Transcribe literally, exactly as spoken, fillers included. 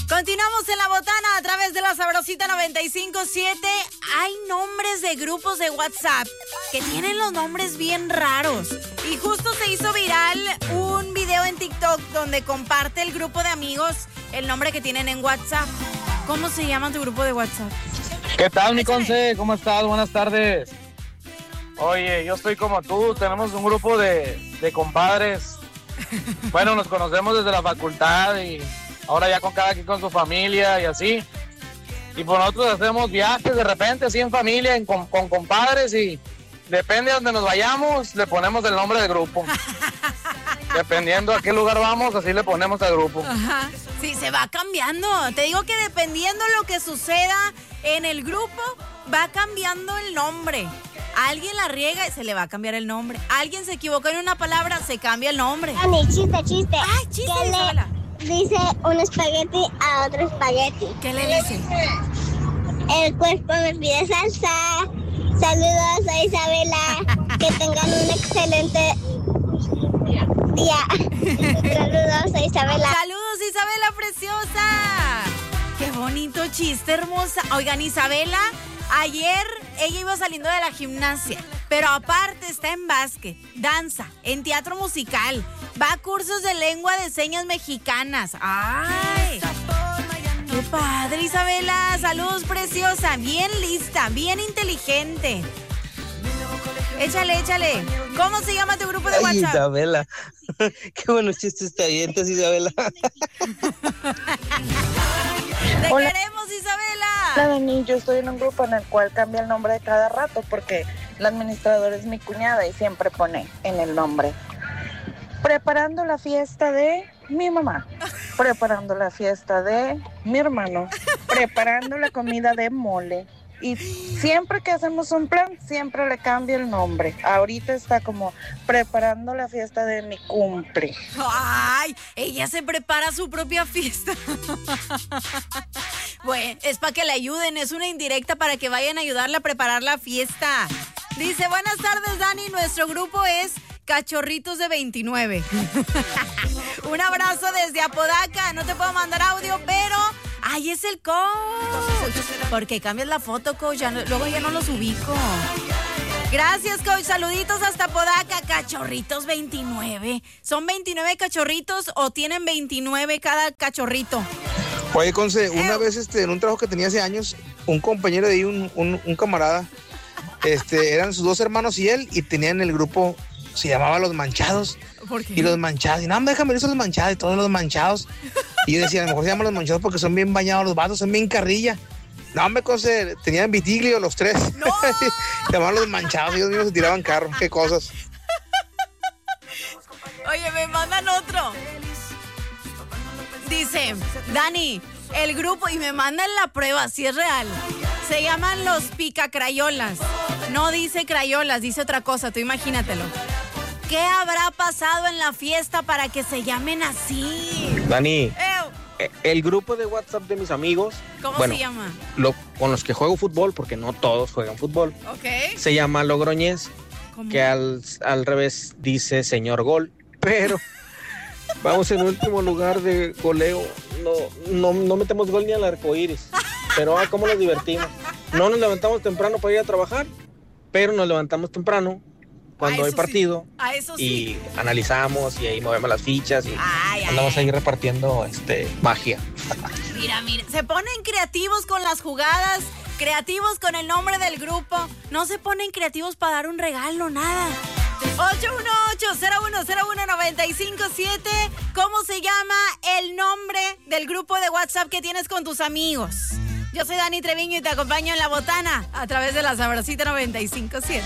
Continuamos en La Botana a través de la Sabrosita noventa y cinco punto siete. Hay nombres de grupos de WhatsApp que tienen los nombres bien raros. Y justo se hizo viral un video en TikTok donde comparte el grupo de amigos el nombre que tienen en WhatsApp. ¿Cómo se llama tu grupo de WhatsApp? ¿Qué tal, mi Conce? ¿Cómo estás? Buenas tardes. Oye, yo estoy como tú. Tenemos un grupo de, de compadres. Bueno, nos conocemos desde la facultad y ahora ya con cada quien con su familia y así. Y pues nosotros hacemos viajes de repente, así en familia, en, con, con compadres, y depende de donde nos vayamos, le ponemos el nombre del grupo. Dependiendo a qué lugar vamos, así le ponemos al grupo. Ajá. Sí, se va cambiando. Te digo que dependiendo lo que suceda en el grupo, va cambiando el nombre. Alguien la riega y se le va a cambiar el nombre. Alguien se equivocó en una palabra, se cambia el nombre. Dani, chiste, chiste. Ay, chiste, ¿Qué Isabela? le dice un espagueti a otro espagueti? ¿Qué le dice? El cuerpo me pide salsa. Saludos, soy Isabela. Que tengan un excelente día. Saludos, soy Isabela. Saludos, Isabela preciosa. Qué bonito chiste, hermosa. Oigan, Isabela, ayer ella iba saliendo de la gimnasia, pero aparte está en básquet, danza, en teatro musical, va a cursos de lengua de señas mexicanas. ¡Ay! ¡Qué padre, Isabela! Saludos, preciosa. Bien lista, bien inteligente. Échale, échale. ¿Cómo se llama tu grupo de Ay, WhatsApp? Isabela. Qué buenos chistes te avientas, Isabela. ¡Te Hola. queremos, Isabela! Hola, Dani, yo estoy en un grupo en el cual cambia el nombre de cada rato porque la administradora es mi cuñada y siempre pone en el nombre: preparando la fiesta de mi mamá, preparando la fiesta de mi hermano, preparando la comida de mole. Y siempre que hacemos un plan, siempre le cambio el nombre. Ahorita está como preparando la fiesta de mi cumple. ¡Ay! Ella se prepara su propia fiesta. Bueno, es para que le ayuden, es una indirecta para que vayan a ayudarle a preparar la fiesta. Dice, buenas tardes, Dani, nuestro grupo es Cachorritos de veintinueve. Un abrazo desde Apodaca, no te puedo mandar audio, pero ¡ay, es el coach! Porque cambias la foto, coach, ya no, luego ya no los ubico. Gracias, coach, saluditos hasta Apodaca. Cachorritos veintinueve. ¿Son veintinueve cachorritos o tienen veintinueve cada cachorrito? Oye, Conce, una vez este, en un trabajo que tenía hace años, un compañero de ahí, un, un, un camarada, este, eran sus dos hermanos y él, y tenían el grupo, se llamaba Los Manchados. ¿Por qué? Y Los Manchados, y no, déjame ir a Los Manchados, y todos Los Manchados. Y yo decía, a lo mejor se llaman Los Manchados porque son bien bañados los vatos, son bien carrilla. No, me Conce, tenían vitiglio los tres. ¡No! Se llamaban Los Manchados, ellos mismos se tiraban carro, qué cosas. Oye, me mandan otro. Dice, Dani, el grupo, y me mandan la prueba, si es real. Se llaman Los Picacrayolas. No dice crayolas, dice otra cosa, tú imagínatelo. ¿Qué habrá pasado en la fiesta para que se llamen así? Dani, Ew, el grupo de WhatsApp de mis amigos, ¿Cómo bueno, se llama? lo, con los que juego fútbol, porque no todos juegan fútbol, Ok. se llama Logroñez, ¿Cómo? que al, al revés dice señor gol, pero vamos en último lugar de goleo, no, no, no metemos gol ni al arcoíris, pero ah, cómo nos divertimos. No nos levantamos temprano para ir a trabajar, pero nos levantamos temprano cuando Ah, hay eso partido sí. Ah, eso sí. y analizamos y ahí movemos las fichas y Ay, ay, andamos ay. ahí repartiendo este magia. Mira, mira, se ponen creativos con las jugadas, creativos con el nombre del grupo. No se ponen creativos para dar un regalo, nada. ocho uno ocho, cero uno cero uno, nueve cinco siete. ¿Cómo se llama el nombre del grupo de WhatsApp que tienes con tus amigos? Yo soy Dani Treviño y te acompaño en La Botana a través de la Sabrosita noventa y cinco siete.